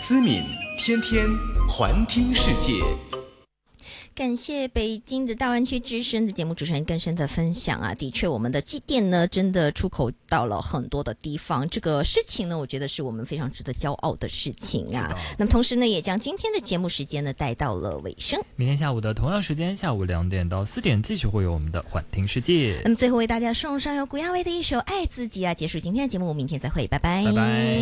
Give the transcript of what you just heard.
思敏天天环听世界。 感谢北京的大湾区之声的节目主持人更深的分享啊，的确我们的机电呢真的出口到了很多的地方，这个事情呢我觉得是我们非常值得骄傲的事情啊。那么同时呢也将今天的节目时间呢带到了尾声， 明天下午的同样时间，下午2点到4点继续会有我们的环听世界。 那么最后为大家送上由古亚威的一首《爱自己》啊，结束今天的节目，明天再会，拜拜，拜拜。